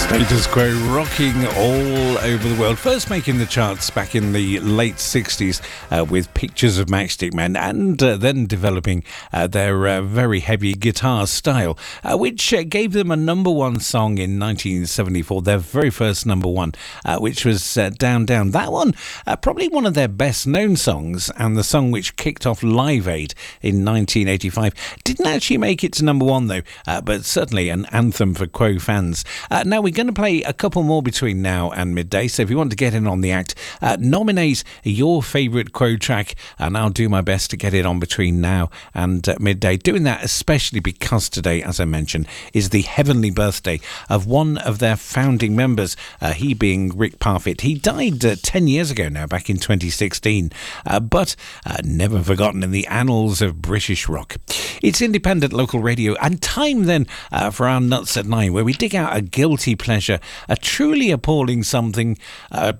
Status Quo rocking all over the world. First making the charts back in the late 60s with Pictures of Matchstick Men, and then developing their very heavy guitar style, which gave them a number one song in 1974, their very first number one, which was Down Down. That one, probably one of their best known songs, and the song which kicked off Live Aid in 1985. Didn't actually make it to number one though, but certainly an anthem for Quo fans. Now we're going to play a couple more between now and midday, so if you want to get in on the act, nominate your favourite Quo track and I'll do my best to get it on between now and midday. Doing that especially because today, as I mentioned, is the heavenly birthday of one of their founding members, he being Rick Parfitt. He died 10 years ago now, back in 2016, but never forgotten in the annals of British rock. It's independent local radio, and time then for our Nuts at 9, where we dig out a guilty pleasure, a truly appalling a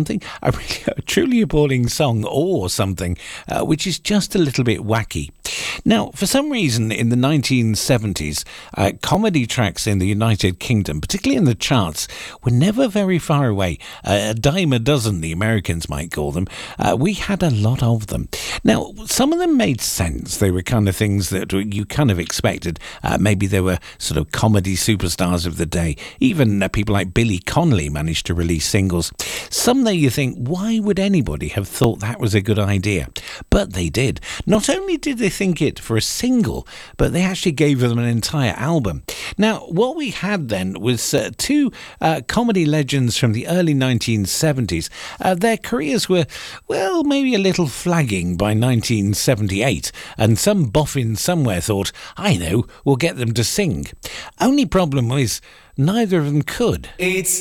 truly appalling song or something, which is just a little bit wacky. Now, for some reason in the 1970s, comedy tracks in the United Kingdom, particularly in the charts, were never very far away. A dime a dozen, the Americans might call them. We had a lot of them. Now, some of them made sense. They were kind of things that you kind of expected. Maybe they were sort of comedy superstars of the day. Even people like Billy Connolly managed to release singles. Some there you think, why would anybody have thought that was a good idea? But they did. Not only did they think it for a single, but they actually gave them an entire album. Now, what we had then was two comedy legends from the early 1970s. Their careers were, well, maybe a little flagging by 1978, and some boffin somewhere thought, I know, we'll get them to sing. Only problem was, neither of them could. It's